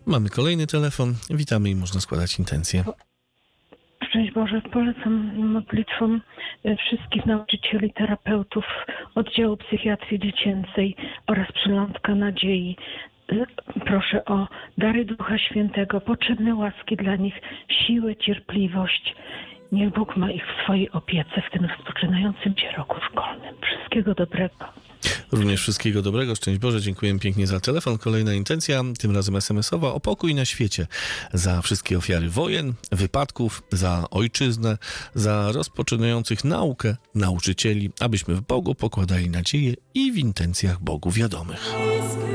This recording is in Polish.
Mamy kolejny telefon. Witamy i można składać intencje. Szczęść Boże, polecam modlitwą wszystkich nauczycieli, terapeutów oddziału psychiatrii dziecięcej oraz Przylądka Nadziei. Proszę o dary Ducha Świętego, potrzebne łaski dla nich, siłę, cierpliwość. Niech Bóg ma ich w swojej opiece w tym rozpoczynającym się roku szkolnym. Wszystkiego dobrego. Również wszystkiego dobrego. Szczęść Boże. Dziękuję pięknie za telefon. Kolejna intencja, tym razem SMS-owa, o pokój na świecie. Za wszystkie ofiary wojen, wypadków, za ojczyznę, za rozpoczynających naukę nauczycieli, abyśmy w Bogu pokładali nadzieję i w intencjach Bogu wiadomych.